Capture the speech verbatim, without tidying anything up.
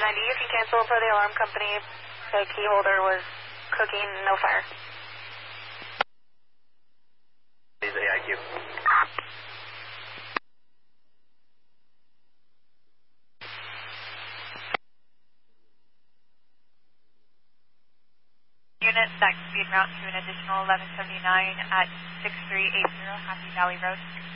ninety, you can cancel for the alarm company. The key holder was cooking, no fire. Is A I Q. Unit that speed route to an additional eleven seventy-nine at six three eight zero Happy Valley Road.